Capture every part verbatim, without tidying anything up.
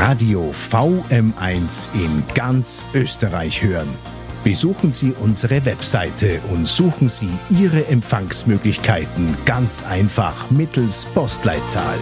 Radio V M eins in ganz Österreich hören. Besuchen Sie unsere Webseite und suchen Sie Ihre Empfangsmöglichkeiten ganz einfach mittels Postleitzahl.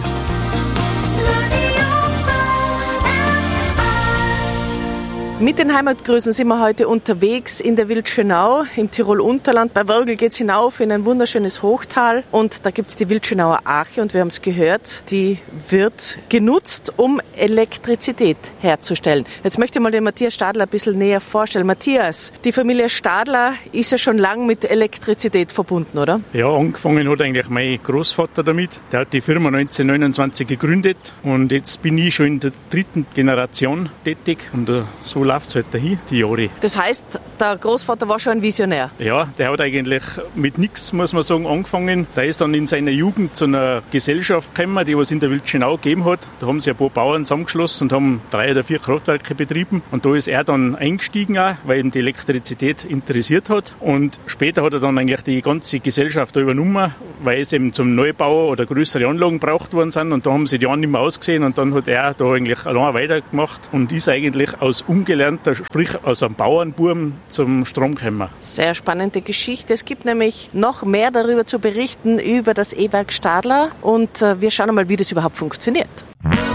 Mit den Heimatgrüßen sind wir heute unterwegs in der Wildschönau im Tirol-Unterland. Bei Wörgl geht's hinauf in ein wunderschönes Hochtal und da gibt's die Wildschönauer Arche und wir haben es gehört, die wird genutzt, um Elektrizität herzustellen. Jetzt möchte ich mal den Matthias Stadler ein bisschen näher vorstellen. Matthias, die Familie Stadler ist ja schon lange mit Elektrizität verbunden, oder? Ja, angefangen hat eigentlich mein Großvater damit. Der hat die Firma neunzehnhundertneunundzwanzig gegründet und jetzt bin ich schon in der dritten Generation tätig und so läuft es halt dahin, die Jahre. Das heißt, der Großvater war schon ein Visionär? Ja, der hat eigentlich mit nichts, muss man sagen, angefangen. Der ist dann in seiner Jugend zu einer Gesellschaft gekommen, die es in der Wildschönau gegeben hat. Da haben sich ein paar Bauern zusammengeschlossen und haben drei oder vier Kraftwerke betrieben. Und da ist er dann eingestiegen, auch, weil ihm die Elektrizität interessiert hat. Und später hat er dann eigentlich die ganze Gesellschaft da übernommen, weil es eben zum Neubau oder größere Anlagen gebraucht worden sind. Und da haben sie die anderen nicht mehr ausgesehen. Und dann hat er da eigentlich allein weitergemacht und ist eigentlich aus ungelernter, sprich aus einem Bauernbuben zum Strom gekommen. Sehr spannende Geschichte. Es gibt nämlich noch mehr darüber zu berichten, über das E-Werk Stadler. Und wir schauen mal, wie das überhaupt funktioniert.